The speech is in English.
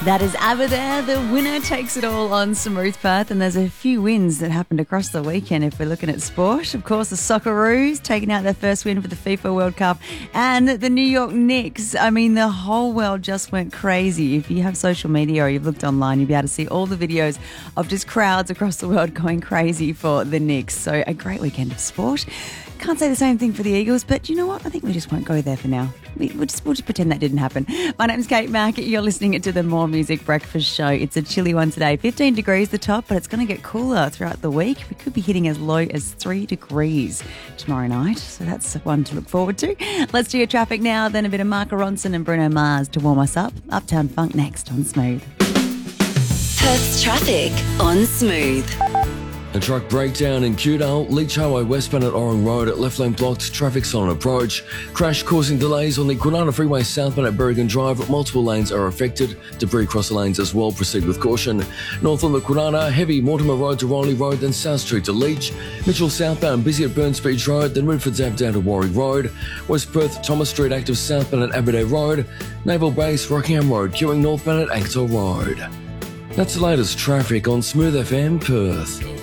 That is ABBA there. The winner takes it all on Smooth Path. And there's a few wins that happened across the weekend if we're looking at sport. Of course, the Socceroos taking out their first win for the FIFA World Cup. And the New York Knicks. I mean, the whole world just went crazy. If you have social media or you've looked online, you'll be able to see all the videos of just crowds across the world going crazy for the Knicks. So a great weekend of sport. Can't say the same thing for the Eagles, but you know what? I think we just won't go there for now. We'll just pretend that didn't happen. My name's Kate Mack. You're listening to the More Music Breakfast Show. It's a chilly one today. 15 degrees the top, but it's going to get cooler throughout the week. We could be hitting as low as 3 degrees tomorrow night, so that's one to look forward to. Let's do your traffic now, then a bit of Mark Ronson and Bruno Mars to warm us up. Uptown Funk next on Smooth. Perth's traffic on Smooth. A truck breakdown in Kewdale, Leach Highway westbound at Orring Road at left lane blocked, traffic silent approach. Crash causing delays on the Kwinana Freeway southbound at Berrigan Drive. Multiple lanes are affected. Debris across the lanes as well. Proceed with caution. North on the Kwinana, heavy Mortimer Road to Riley Road, then South Street to Leach. Mitchell southbound, busy at Burns Beach Road, then Redford's Ave down to Warwick Road. West Perth, Thomas Street active southbound at Aberdare Road. Naval Base, Rockingham Road, queuing northbound at Anktel Road. That's the latest traffic on Smooth FM Perth.